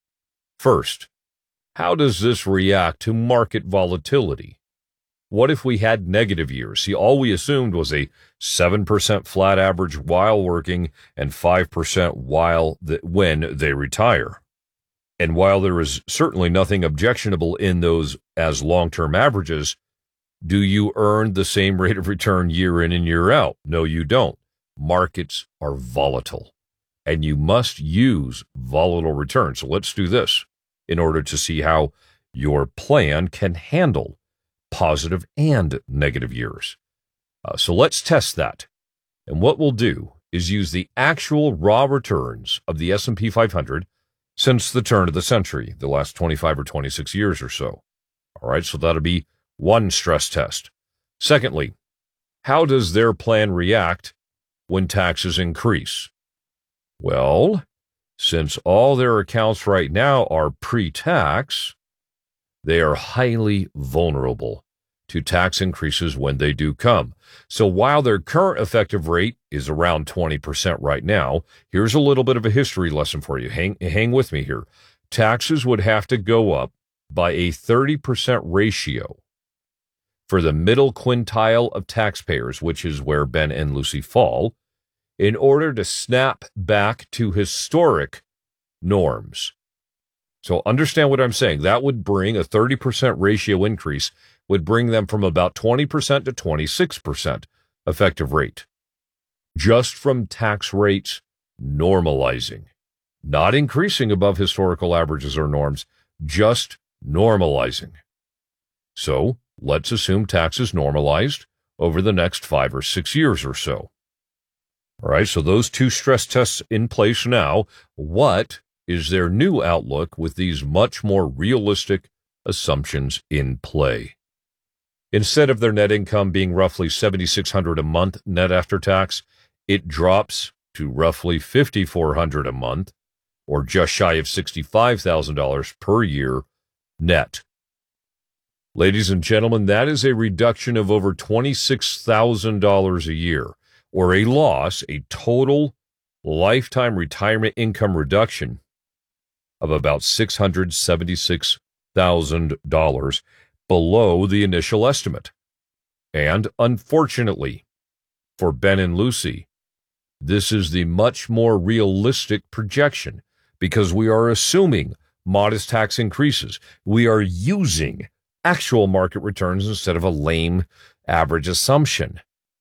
First, how does this react to market volatility? What if we had negative years? See, all we assumed was a seven percent flat average while working and five percent while the, when they retire. And while there is certainly nothing objectionable in those as long-term averages, do you earn the same rate of return year in and year out? No, you don't. Markets are volatile, and you must use volatile returns. So let's do this in order to see how your plan can handle positive and negative years. Uh, so let's test that. And what we'll do is use the actual raw returns of the S and P five hundred since the turn of the century, the last twenty-five or twenty-six years or so. All right, so that'll be one stress test. Secondly, how does their plan react when taxes increase? Well, since all their accounts right now are pre-tax, they are highly vulnerable to tax increases when they do come. So while their current effective rate is around twenty percent right now, here's a little bit of a history lesson for you. Hang, hang with me here. taxes would have to go up by a thirty percent ratio for the middle quintile of taxpayers, which is where Ben and Lucy fall, in order to snap back to historic norms. So understand what I'm saying. That would bring a thirty percent ratio increase, would bring them from about twenty percent to twenty-six percent effective rate, just from tax rates normalizing, not increasing above historical averages or norms, just normalizing. So let's assume taxes normalized over the next five or six years or so. All right, so those two stress tests in place now. What is their new outlook with these much more realistic assumptions in play? Instead of their net income being roughly seven thousand six hundred dollars a month net after tax, it drops to roughly five thousand four hundred dollars a month, or just shy of sixty-five thousand dollars per year net. Ladies and gentlemen, that is a reduction of over twenty-six thousand dollars a year, or a loss, a total lifetime retirement income reduction of about six hundred seventy-six thousand dollars below the initial estimate. And unfortunately, for Ben and Lucy, this is the much more realistic projection because we are assuming modest tax increases. We are using actual market returns instead of a lame average assumption.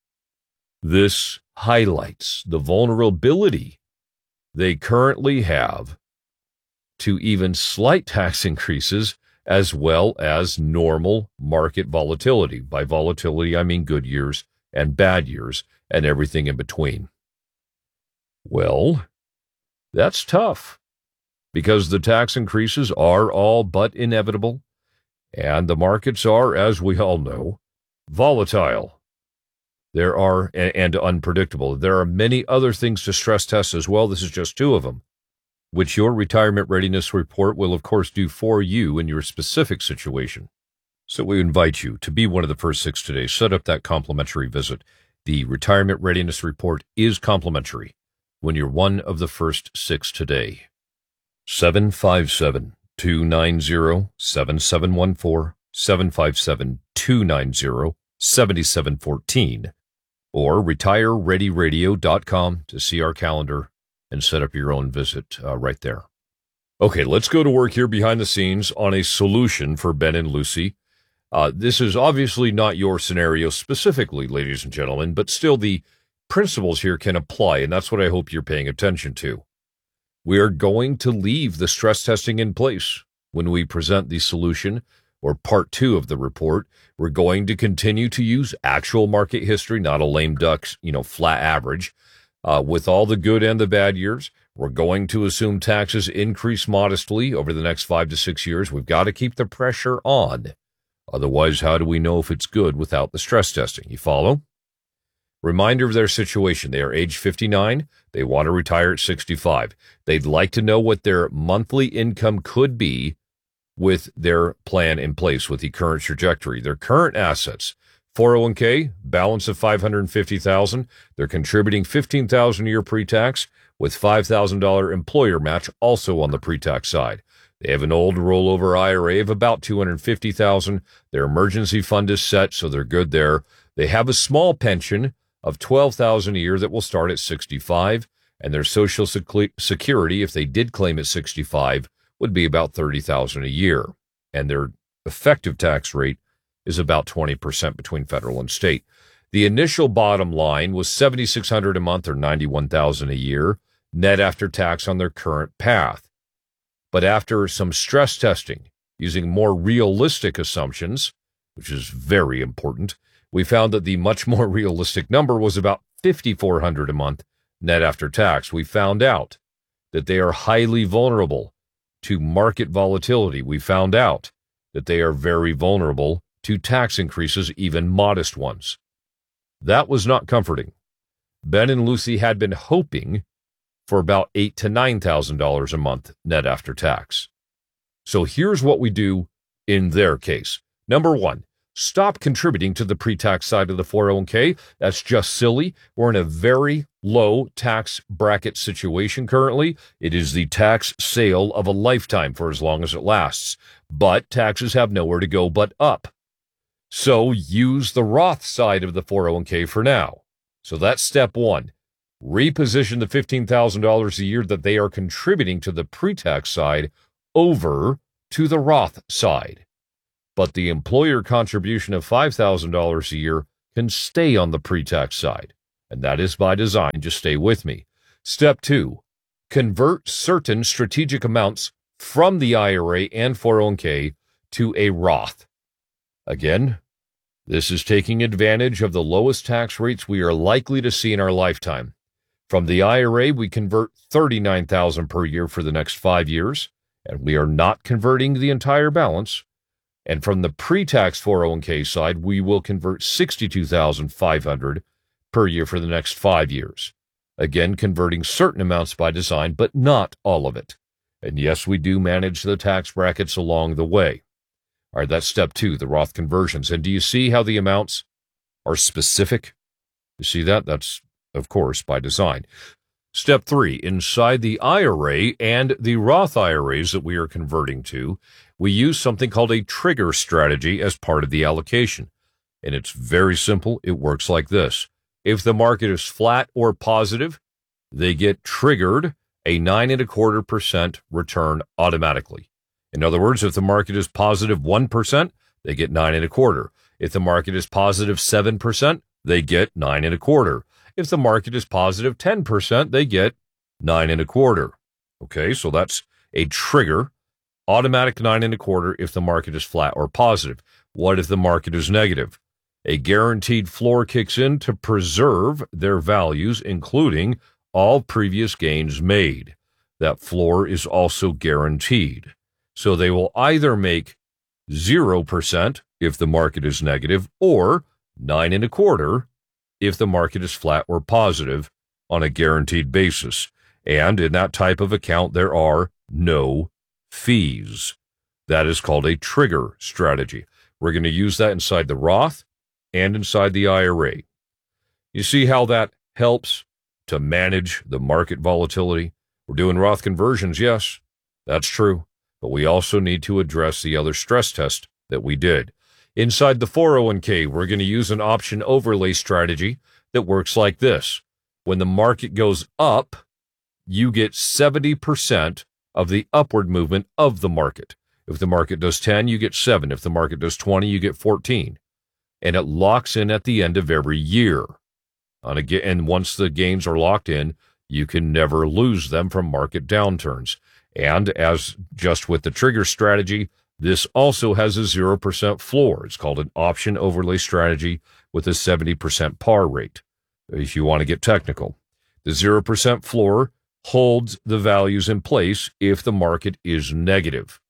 This highlights the vulnerability they currently have to even slight tax increases as well as normal market volatility. By volatility, I mean good years and bad years and everything in between. Well, that's tough because the tax increases are all but inevitable, and the markets are, as we all know, volatile. There are, and unpredictable. There are many other things to stress test as well. This is just two of them, which your retirement readiness report will, of course, do for you in your specific situation. So we invite you to be one of the first six today. Set up that complimentary visit. The retirement readiness report is complimentary when you're one of the first six today. seven five seven, two nine zero, seven seven one four, seven five seven, two nine zero, seven seven one four, or retire ready radio dot com to see our calendar and set up your own visit uh, right there. Okay, let's go to work here behind the scenes on a solution for Ben and Lucy. Uh, this is obviously not your scenario specifically, ladies and gentlemen, but still the principles here can apply, and that's what I hope you're paying attention to. We are going to leave the stress testing in place when we present the solution, or part two of the report. We're going to continue to use actual market history, not a lame duck, you know, flat average. Uh, with all the good and the bad years, we're going to assume taxes increase modestly over the next five to six years. We've got to keep the pressure on. Otherwise, how do we know if it's good without the stress testing? You follow? Reminder of their situation. They are age fifty-nine. They want to retire at sixty-five. They'd like to know what their monthly income could be with their plan in place, with the current trajectory. Their current assets, four oh one k, balance of five hundred fifty thousand dollars. They're contributing fifteen thousand dollars a year pre-tax with five thousand dollars employer match also on the pre-tax side. They have an old rollover I R A of about two hundred fifty thousand dollars. Their emergency fund is set, so they're good there. They have a small pension of twelve thousand dollars a year that will start at sixty-five, and their Social Security, if they did claim at sixty-five, would be about thirty thousand dollars a year, and their effective tax rate is about twenty percent between federal and state. The initial bottom line was seven thousand six hundred dollars a month or ninety-one thousand dollars a year, net after tax on their current path. But after some stress testing, using more realistic assumptions, which is very important, we found that the much more realistic number was about five thousand four hundred dollars a month net after tax. We found out that they are highly vulnerable to market volatility. We found out that they are very vulnerable to tax increases, even modest ones. That was not comforting. Ben and Lucy had been hoping for about eight thousand to nine thousand dollars a month net after tax. So here's what we do in their case. Number one, stop contributing to the pre-tax side of the four oh one k. That's just silly. We're in a very low tax bracket situation currently. It is the tax sale of a lifetime for as long as it lasts. But taxes have nowhere to go but up. So use the Roth side of the four oh one k for now. So that's step one. Reposition the fifteen thousand dollars a year that they are contributing to the pre-tax side over to the Roth side. But the employer contribution of five thousand dollars a year can stay on the pre-tax side. And that is by design. Just stay with me. Step two, convert certain strategic amounts from the I R A and four oh one k to a Roth. Again, this is taking advantage of the lowest tax rates we are likely to see in our lifetime. From the I R A, we convert thirty-nine thousand dollars per year for the next five years, and we are not converting the entire balance. And from the pre-tax four oh one k side, we will convert sixty-two thousand five hundred dollars per year for the next five years. Again, converting certain amounts by design, but not all of it. And yes, we do manage the tax brackets along the way. All right, that's step two, the Roth conversions. And do you see how the amounts are specific? You see that? That's, of course, by design. Step three, inside the I R A and the Roth I R As that we are converting to, we use something called a trigger strategy as part of the allocation. And it's very simple. It works like this. If the market is flat or positive, they get triggered a nine and a quarter percent return automatically. In other words, if the market is positive one percent, they get nine and a quarter. If the market is positive seven percent, they get nine and a quarter. If the market is positive ten percent, they get nine and a quarter. Okay, so that's a trigger, automatic nine and a quarter if the market is flat or positive. What if the market is negative? A guaranteed floor kicks in to preserve their values, including all previous gains made. That floor is also guaranteed. So they will either make zero percent if the market is negative or nine and a quarter if the market is flat or positive on a guaranteed basis. And in that type of account, there are no fees. That is called a trigger strategy. We're going to use that inside the Roth and inside the I R A. You see how that helps to manage the market volatility? We're doing Roth conversions, yes, that's true. But we also need to address the other stress test that we did. Inside the four oh one k, we're going to use an option overlay strategy that works like this. When the market goes up, you get seventy percent of the upward movement of the market. If the market does ten, you get seven. If the market does twenty, you get fourteen. And it locks in at the end of every year. And once the gains are locked in, you can never lose them from market downturns. And as just with the trigger strategy, this also has a zero percent floor. It's called an option overlay strategy with a seventy percent par rate, if you want to get technical. The zero percent floor holds the values in place if the market is negative.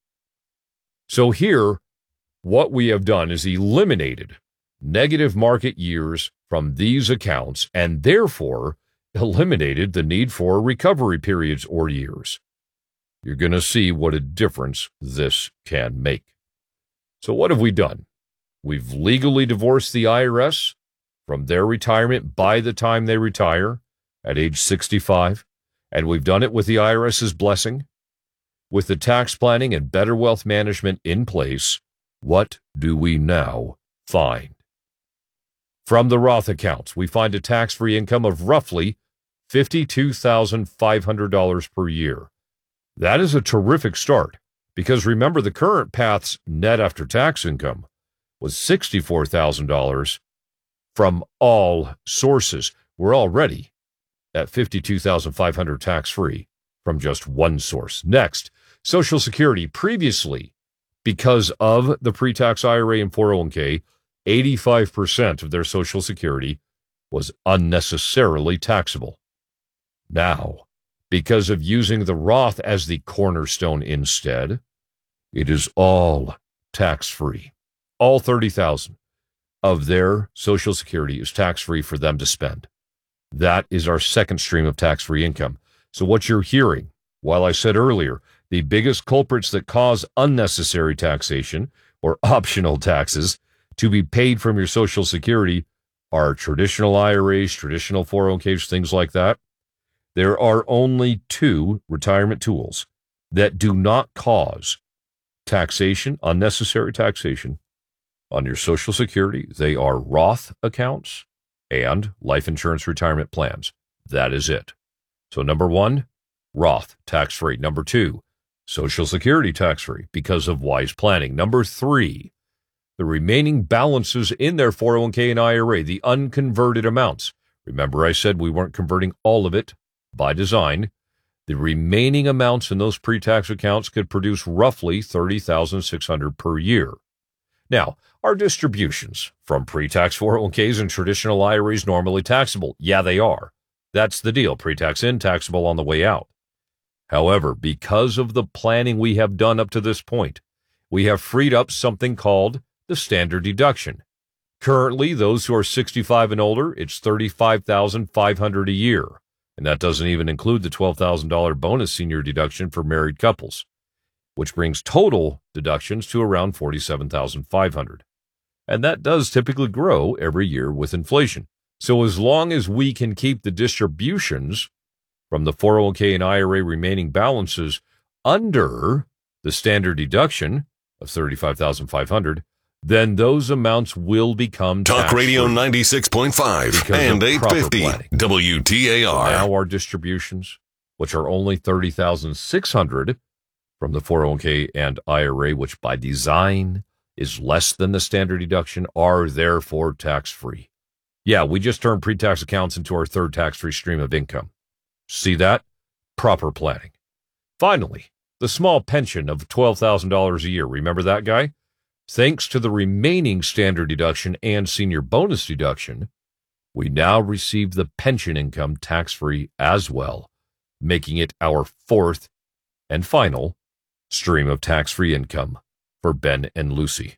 So here, what we have done is eliminated negative market years from these accounts and therefore eliminated the need for recovery periods or years. You're going to see what a difference this can make. So what have we done? We've legally divorced the I R S from their retirement by the time they retire at age sixty-five, and we've done it with the I R S's blessing. With the tax planning and better wealth management in place, what do we now find? From the Roth accounts, we find a tax-free income of roughly fifty-two thousand five hundred dollars per year. That is a terrific start, because remember the current path's net after-tax income was sixty-four thousand dollars from all sources. We're already at fifty-two thousand five hundred dollars tax-free from just one source. Next, Social Security. Previously, because of the pre-tax I R A and four oh one k, eighty-five percent of their Social Security was unnecessarily taxable. Now, because of using the Roth as the cornerstone instead, it is all tax-free. All thirty thousand dollars of their Social Security is tax-free for them to spend. That is our second stream of tax-free income. So what you're hearing, while I said earlier, the biggest culprits that cause unnecessary taxation or optional taxes, to be paid from your Social Security are traditional I R As, traditional four oh one k's, things like that. There are only two retirement tools that do not cause taxation, unnecessary taxation on your Social Security. They are Roth accounts and life insurance retirement plans. That is it. So number one, Roth, tax-free. Number two, Social Security tax-free because of wise planning. Number three, the remaining balances in their four oh one k and I R A, the unconverted amounts. Remember I said we weren't converting all of it by design. The remaining amounts in those pre-tax accounts could produce roughly thirty thousand six hundred dollars per year. Now, are distributions from pre-tax four oh one k's and traditional I R As normally taxable? Yeah, they are. That's the deal. Pre-tax in, taxable on the way out. However, because of the planning we have done up to this point, we have freed up something called the standard deduction. Currently, those who are sixty-five and older, it's thirty-five thousand five hundred dollars a year. And that doesn't even include the twelve thousand dollars bonus senior deduction for married couples, which brings total deductions to around forty-seven thousand five hundred dollars. And that does typically grow every year with inflation. So as long as we can keep the distributions from the four oh one k and I R A remaining balances under the standard deduction of thirty-five thousand five hundred dollars, then those amounts will become Talk Radio ninety-six point five and eight fifty W T A R. So now our distributions, which are only thirty thousand six hundred dollars from the four oh one k and I R A, which by design is less than the standard deduction, are therefore tax-free. Yeah, we just turned pre-tax accounts into our third tax-free stream of income. See that? Proper planning. Finally, the small pension of twelve thousand dollars a year. Remember that guy? Thanks to the remaining standard deduction and senior bonus deduction, we now receive the pension income tax-free as well, making it our fourth and final stream of tax-free income for Ben and Lucy.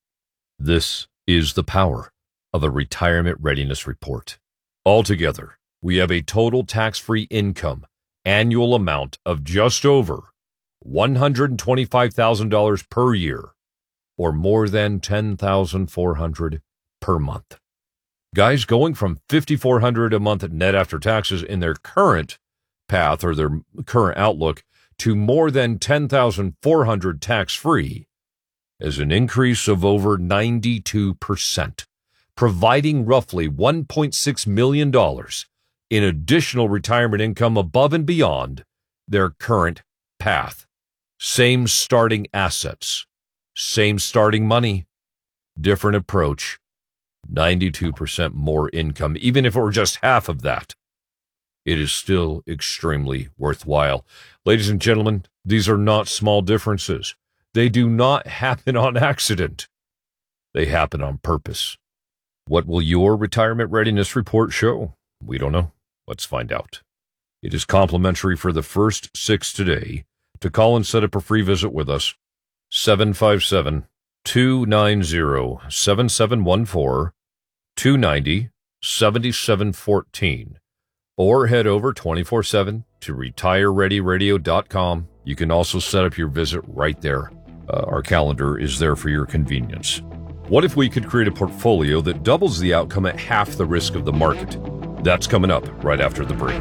This is the power of a retirement readiness report. Altogether, we have a total tax-free income annual amount of just over one hundred twenty-five thousand dollars per year, or more than ten thousand four hundred dollars per month. Guys, going from five thousand four hundred dollars a month net after taxes in their current path or their current outlook to more than ten thousand four hundred dollars tax-free is an increase of over ninety-two percent, providing roughly one point six million dollars in additional retirement income above and beyond their current path. Same starting assets, same starting money, different approach, ninety-two percent more income. Even if it were just half of that, it is still extremely worthwhile. Ladies and gentlemen, these are not small differences. They do not happen on accident. They happen on purpose. What will your retirement readiness report show? We don't know. Let's find out. It is complimentary for the first six today. To call and set up a free visit with us, seven five seven, two nine zero, seven seven one four, two nine zero, seven seven one four, or head over twenty-four seven to retire ready radio dot com. You can also set up your visit right there. Uh, our calendar is there for your convenience. What if we could create a portfolio that doubles the outcome at half the risk of the market? That's coming up right after the break.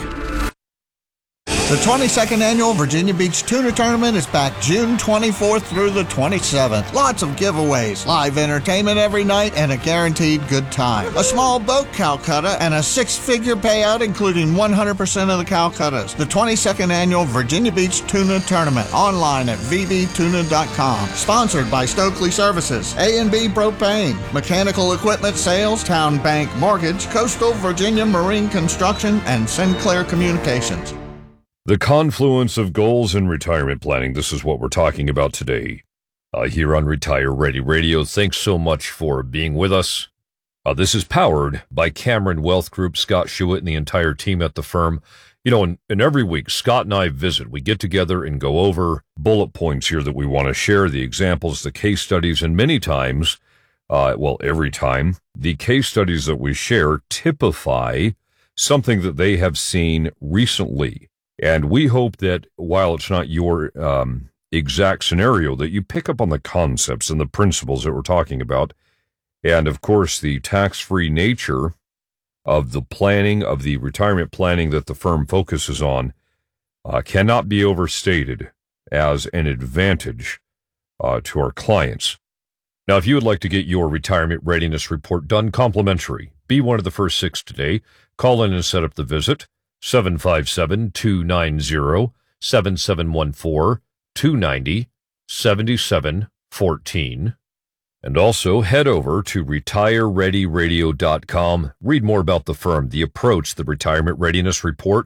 The twenty-second Annual Virginia Beach Tuna Tournament is back June twenty-fourth through the twenty-seventh. Lots of giveaways, live entertainment every night, and a guaranteed good time. A small boat Calcutta and a six-figure payout including one hundred percent of the Calcuttas. The twenty-second Annual Virginia Beach Tuna Tournament, online at v b tuna dot com. Sponsored by Stokely Services, A and B Propane, Mechanical Equipment Sales, Town Bank Mortgage, Coastal Virginia Marine Construction, and Sinclair Communications. The confluence of goals and retirement planning. This is what we're talking about today uh, here on Retire Ready Radio. Thanks so much for being with us. Uh, this is powered by Cameron Wealth Group, Scott Shewitt, and the entire team at the firm. You know, and, and every week, Scott and I visit. We get together and go over bullet points here that we want to share, the examples, the case studies, and many times, uh, well, every time, the case studies that we share typify something that they have seen recently. And we hope that while it's not your um, exact scenario, that you pick up on the concepts and the principles that we're talking about And of course, the tax-free nature of the planning, of the retirement planning that the firm focuses on, uh, cannot be overstated as an advantage uh, to our clients. Now, if you would like to get your retirement readiness report done complimentary, be one of the first six today. Call in and set up the visit, seven five seven, two nine zero, seven seven one four, two nine zero, seven seven one four. And also head over to retire ready radio dot com. Read more about the firm, the approach, the retirement readiness report,